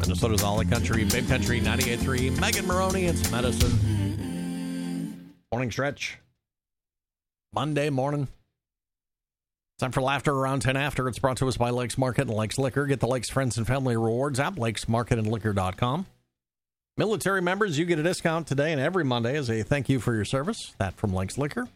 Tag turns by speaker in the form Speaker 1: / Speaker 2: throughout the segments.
Speaker 1: Minnesota's All Country, Babe Country 98.3. Megan Maroney, it's Medicine. Morning stretch. Monday morning. Time for Laughter Around 10 After. It's brought to us by Lakes Market and Lakes Liquor. Get the Lakes Friends and Family Rewards app, lakesmarketandliquor.com. Military members, you get a discount today and every Monday as a thank you for your service. That from Lakes Liquor.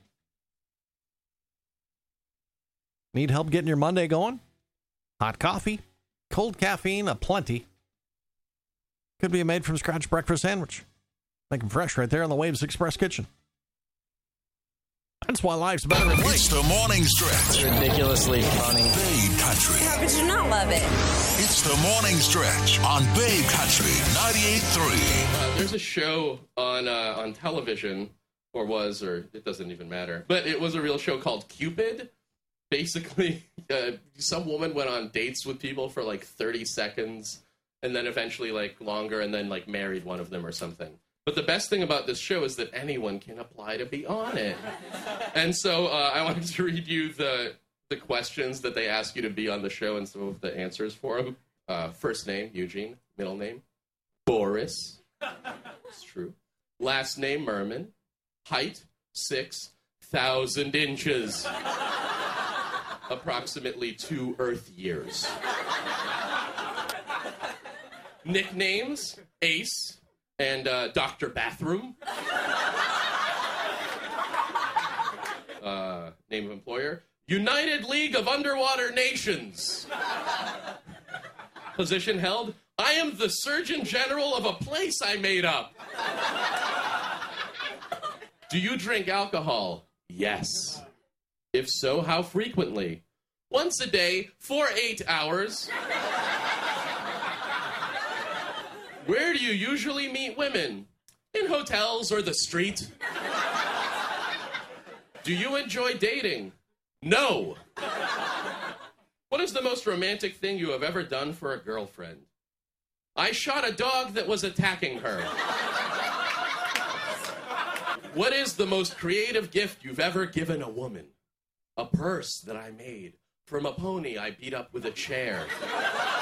Speaker 1: Need help getting your Monday going? Hot coffee, cold caffeine, aplenty. Could be a made-from-scratch breakfast sandwich. Make them fresh right there in the Waves Express kitchen. That's why life's better than
Speaker 2: It's the morning stretch.
Speaker 3: Ridiculously funny.
Speaker 2: Babe Country.
Speaker 4: How could you not love it?
Speaker 2: It's the morning stretch on Babe Country 98.3.
Speaker 5: There's a show on television, or it doesn't even matter, but it was a real show called Cupid. Basically, some woman went on dates with people for like 30 seconds, and then eventually like longer, and then like married one of them or something. But the best thing about this show is that anyone can apply to be on it. And so I wanted to read you the questions that they ask you to be on the show and some of the answers for them. First name, Eugene. Middle name, Boris. It's true. Last name, Merman. Height, 6,000 inches. Approximately 2 Earth years. Nicknames, Ace. And Dr. Bathroom. Name of employer, United League of Underwater Nations. Position held, I am the Surgeon General of a place I made up. Do you drink alcohol? Yes. If so, how frequently? Once a day for 8 hours. Where do you usually meet women? In hotels or the street? Do you enjoy dating? No. What is the most romantic thing you have ever done for a girlfriend? I shot a dog that was attacking her. What is the most creative gift you've ever given a woman? A purse that I made from a pony I beat up with a chair.